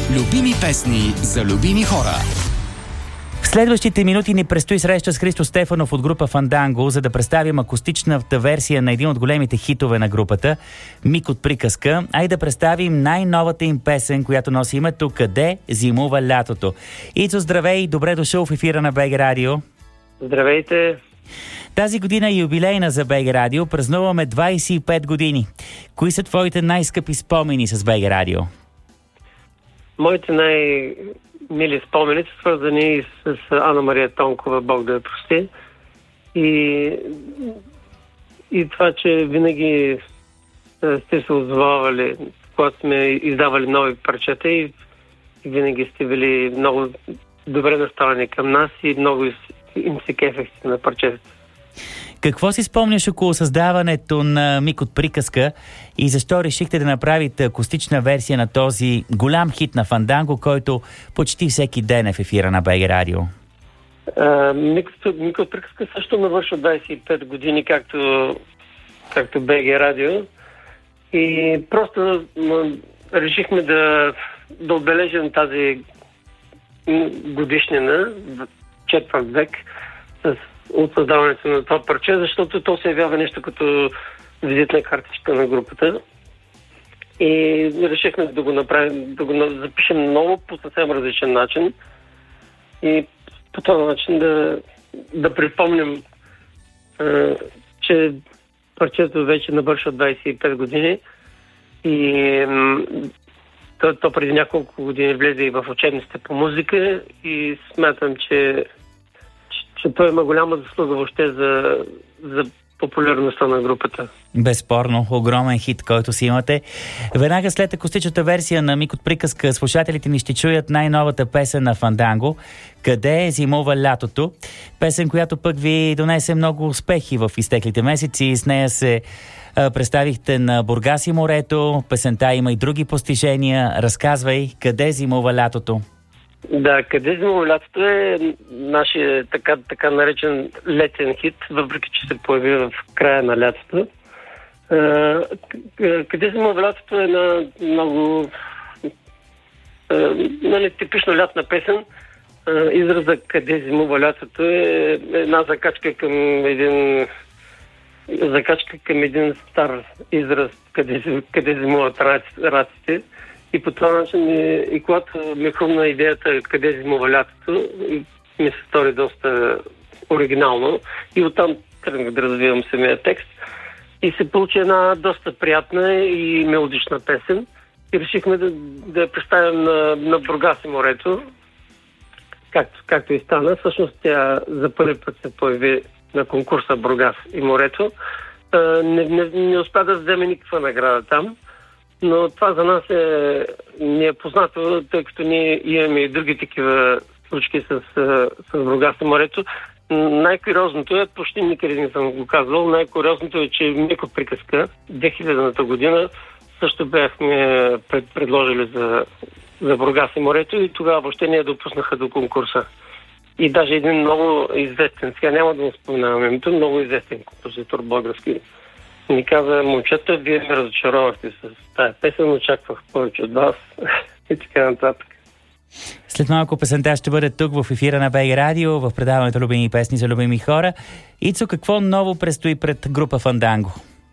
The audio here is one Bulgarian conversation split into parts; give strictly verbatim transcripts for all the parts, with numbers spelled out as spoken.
Любими песни за любими хора. В следващите минути ни предстои среща с Христо Стефанов от група Фанданго, за да представим акустичната версия на един от големите хитове на групата «Миг от приказка», а и да представим най-новата им песен, която носи името «Къде зимува лятото». Ицо, здравей! Добре дошъл в ефира на БГ Радио. Здравейте! Тази година е юбилейна за БГ Радио. Празнуваме двайсет и пет години. Кои са твоите най-скъпи спомени с БГ Радио? Моите най-мили спомени са свързани с Ана Мария Тонкова, Бог да я прости. И, и това, че винаги сте се отзовавали, когато сме издавали нови парчета и, и винаги сте били много добре настроени към нас и много им се кефехте на парчетата. Какво си спомняш около създаването на «Миг от приказка» и защо решихте да направите акустична версия на този голям хит на Фанданго, който почти всеки ден е в ефира на БГ Радио? «Миг от приказка» също навършва двайсет и пет години, както, както БГ Радио. И просто решихме да, да отбележим тази годишнина, четвърт век, с от създаването на това парче, защото то се явява нещо като визитна картичка на групата. И решихме да го направим, да го запишем ново по съвсем различен начин. И по този начин да, да припомним, а, че парчето вече навършва двайсет и пет години и м, то, то преди няколко години влезе и в учебниците по музика и смятам, че че той има голяма заслуга въобще за, за популярността на групата. Безспорно, огромен хит, който си имате. Веднага след акустичната версия на «Миг от приказка» слушателите ни ще чуят най-новата песен на Фанданго «Къде зимува лятото». Песен, която пък ви донесе много успехи в изтеклите месеци. С нея се а, представихте на Бургас и морето. Песента има и други постижения. Разказвай, къде зимува лятото. Да, къде зимува лятото е нашия така, така наречен летен хит, въпреки че се появи в края на лятото. Къде зимува лятото е на много нали, типично лятна песен. Израза къде зимува лятото е една закачка към един закачка към един стар израз къде, къде зимуват раците. И по това начин, и когато ми хрумна идеята къде зимува лятото, ми се стори доста оригинално. И оттам тръгнах да развивам самия текст. И се получи една доста приятна и мелодична песен. И решихме да, да я представим на, на Бургас и морето. Както, както и стана. Всъщност тя за първи път се появи на конкурса Бургас и морето. Не, не, не успя да вземе никаква награда там. Но това за нас е, не е познато, тъй като ние имаме и други такива случки с, с Бургас и морето. Най-куриозното е, почти никъде не съм го казвал, най-куриозното е, че «Миг от приказка» две хилядната година също бяхме пред, предложили за, за Бургас и морето и тогава въобще не я допуснаха до конкурса. И даже един много известен, сега няма да му споменавам името, много известен композитор български, ни каза: момчета, вие ме разочаровахте с тая песен, очаквах повече от вас и така нататък. След малко песента ще бъде тук в ефира на БГ Радио, в предаването «Любими песни за любими хора». Ицо, какво ново предстои пред група Фанданго?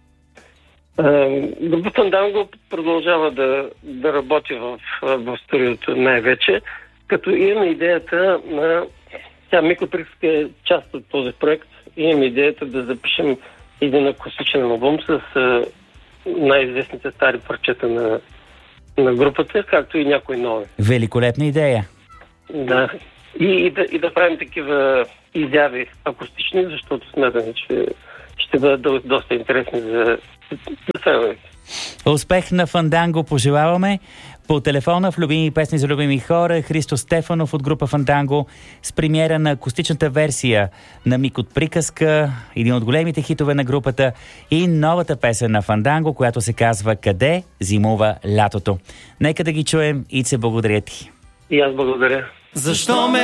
Група Фанданго продължава да, да работи в, в студиото най-вече, като имаме идеята на... Тя «Миг от приказка» е част от този проект. Имаме идеята да запишем един акустичен албум с а, най-известните стари парчета на, на групата, както и някои нови. Великолепна идея. Да. И, и, да, и да правим такива изяви акустични, защото смятам, че ще бъдат доста интересни за, за феновете. Успех на Фанданго пожелаваме. По телефона в «Любими песни за любими хора» Христо Стефанов от група Фанданго с премиера на акустичната версия на «Миг от приказка», един от големите хитове на групата, и новата песен на Фанданго, която се казва «Къде зимува лятото». Нека да ги чуем и се благодаря ти. И аз благодаря. Защо ме